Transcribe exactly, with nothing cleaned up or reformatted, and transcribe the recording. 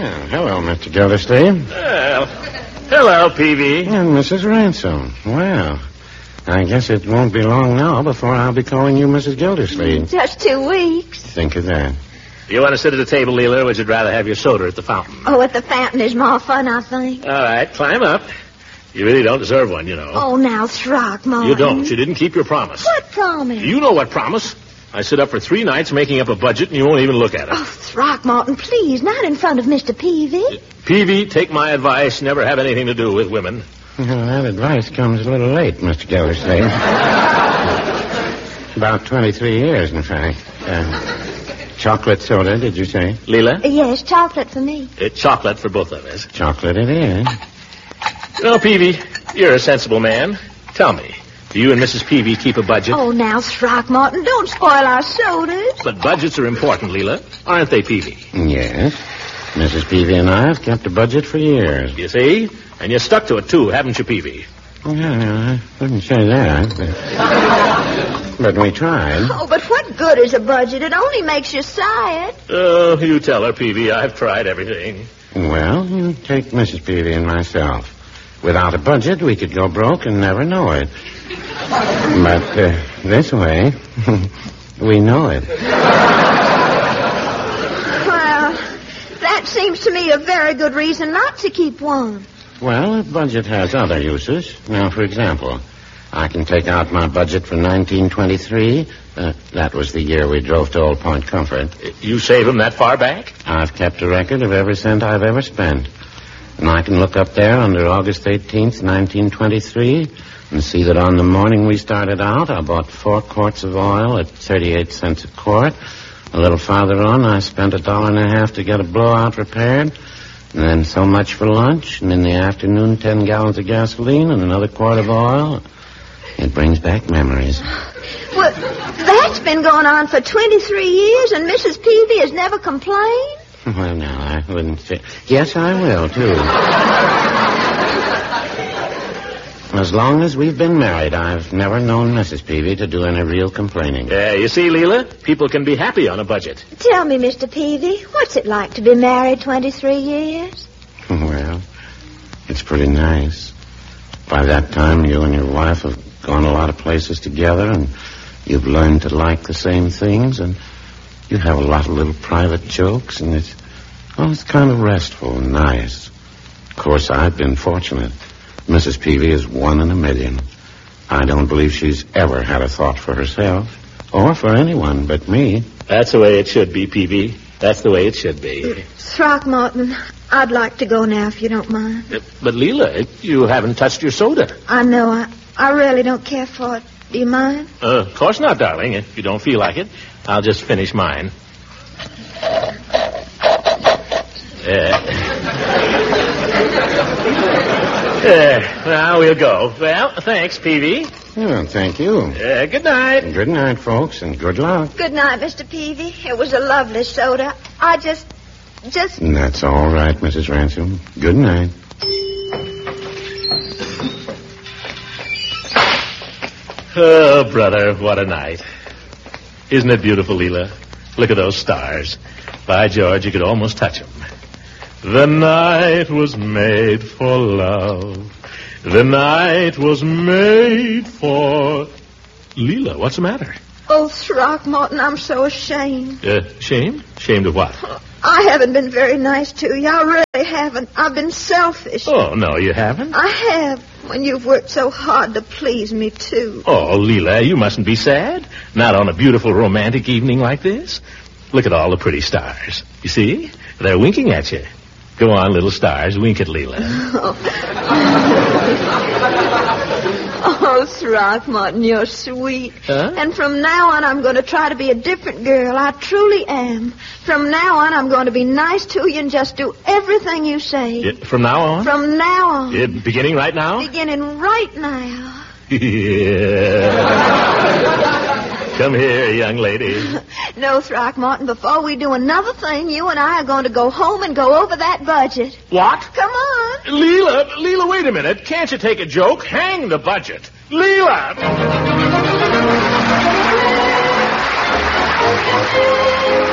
Yeah, hello, Mister Gildersleeve. Well, hello, Peavy. And Missus Ransom. Well, I guess it won't be long now before I'll be calling you Missus Gildersleeve. Just two weeks. Think of that. You want to sit at the table, Leela, or would you rather have your soda at the fountain? Oh, at the fountain is more fun, I think. All right, climb up. You really don't deserve one, you know. Oh, now, Throckmorton. You don't. You didn't keep your promise. What promise? You know what promise. I sit up for three nights making up a budget, and you won't even look at it. Oh, Throckmorton, please, not in front of Mister Peavy. Peavy, take my advice. Never have anything to do with women. Well, that advice comes a little late, Mister Gildersleeve. About twenty-three years, in fact. Uh, chocolate soda, did you say? Leela? Yes, chocolate for me. It's chocolate for both of us. Chocolate it is. You know, Peavy, you're a sensible man. Tell me, do you and Missus Peavy keep a budget? Oh, now, Throckmorton, don't spoil our sodas. But budgets are important, Leela. Aren't they, Peavy? Yes. Missus Peavy and I have kept a budget for years. You see? And you stuck to it, too, haven't you, Peavy? Well, I wouldn't say that. But, but we tried. Oh, but what good is a budget? It only makes you sad. Oh, you tell her, Peavy. I've tried everything. Well, you take Missus Peavy and myself. Without a budget, we could go broke and never know it. But uh, this way, we know it. Well, that seems to me a very good reason not to keep one. Well, a budget has other uses. Now, for example, I can take out my budget for nineteen twenty-three. Uh, that was the year we drove to Old Point Comfort. You save him that far back? I've kept a record of every cent I've ever spent. And I can look up there under August eighteenth, nineteen twenty-three, and see that on the morning we started out, I bought four quarts of oil at thirty-eight cents a quart. A little farther on, I spent a dollar and a half to get a blowout repaired, and then so much for lunch, and in the afternoon, ten gallons of gasoline and another quart of oil. It brings back memories. Well, that's been going on for twenty-three years, and Missus Peavy has never complained? Well, no, I wouldn't say... Yes, I will, too. As long as we've been married, I've never known Missus Peavy to do any real complaining. Yeah, you see, Leela, people can be happy on a budget. Tell me, Mister Peavy, what's it like to be married twenty-three years? Well, it's pretty nice. By that time, you and your wife have gone a lot of places together, and you've learned to like the same things, and you have a lot of little private jokes, and it's, well, it's kind of restful and nice. Of course, I've been fortunate. Missus Peavy is one in a million. I don't believe she's ever had a thought for herself, or for anyone but me. That's the way it should be, Peavy. That's the way it should be. Throckmorton, I'd like to go now, if you don't mind. Uh, But, Leela, you haven't touched your soda. I know, I, I really don't care for it. Do you mind? Uh, of course not, darling. If you don't feel like it, I'll just finish mine. Uh, uh, now we'll go. Well, thanks, Peavy. Well, thank you. Uh, good night. Good night, folks, and good luck. Good night, Mister Peavy. It was a lovely soda. I just, just... And that's all right, Missus Ransom. Good night. Oh, brother, what a night. Isn't it beautiful, Leela? Look at those stars. By George, you could almost touch them. The night was made for love. The night was made for... Leela, what's the matter? Oh, Throckmorton, I'm so ashamed. Uh, shame? Shamed of what? I haven't been very nice to you. I really haven't. I've been selfish. Oh, no, you haven't. I have, when you've worked so hard to please me, too. Oh, Leela, you mustn't be sad. Not on a beautiful romantic evening like this. Look at all the pretty stars. You see? They're winking at you. Go on, little stars. Wink at Leela. Oh, Throckmorton, you're sweet. Huh? And from now on, I'm going to try to be a different girl. I truly am. From now on, I'm going to be nice to you and just do everything you say. Yeah, from now on? From now on. Yeah, beginning right now? Beginning right now. Yeah. Come here, young lady. No, Throckmorton, before we do another thing, you and I are going to go home and go over that budget. What? Come on. Leela, Leela, wait a minute. Can't you take a joke? Hang the budget. Leela!